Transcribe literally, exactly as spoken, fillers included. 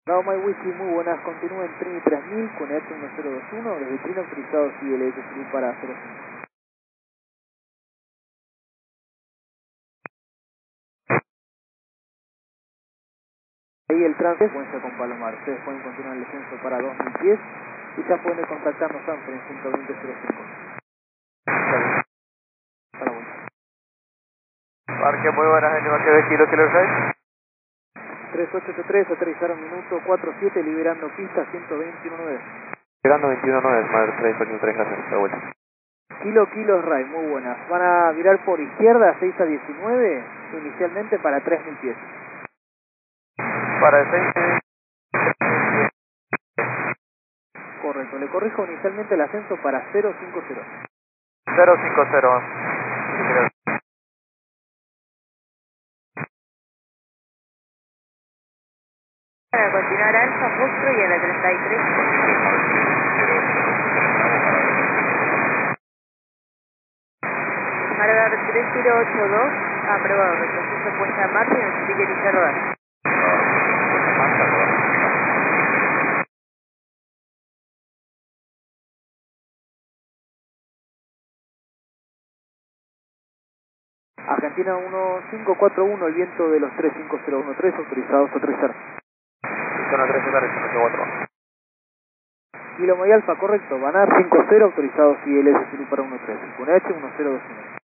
Bravo My Whisky, muy buenas, continúa en Trini tres mil con H uno cero dos uno, desde Trino autorizado C L S Salud para cero cinco. Ahí el tránsito, secuencia con Palomar, ustedes pueden continuar el descenso para dos mil pies y ya pueden contactarnos Sanford en ciento veinte cero cinco. Para vuelta. Parque, muy buenas, animación de Kilo Kilo seis. tres ocho ocho tres, aterrizaron minuto cuatro siete, liberando pista ciento veintiuno nueve. Llegando veintiuno nueve, Madre tres, Paquín tres, gracias, de vuelta. Kilo Kilo Ray, muy buenas. Van a virar por izquierda seis a diecinueve, inicialmente para tres mil pies. Para el seis. Correcto, le corrijo inicialmente el ascenso para cero cinco cero. cero cinco cero. Para continuar Alfa Foxtrot y a la treinta y tres. Radar tres cero ocho dos, aprobado, retroceso puesta en marcha y nos indique iniciar rodar. Argentina uno cinco cuatro uno, el viento de los tres cinco cero uno tres, autorizados a aterrizar. Zona tres, aterrizaje cuatro. Kilo Muy Alfa, correcto, Banar cinco cero, autorizados I L S Salud para uno tres, con H uno cero dos uno.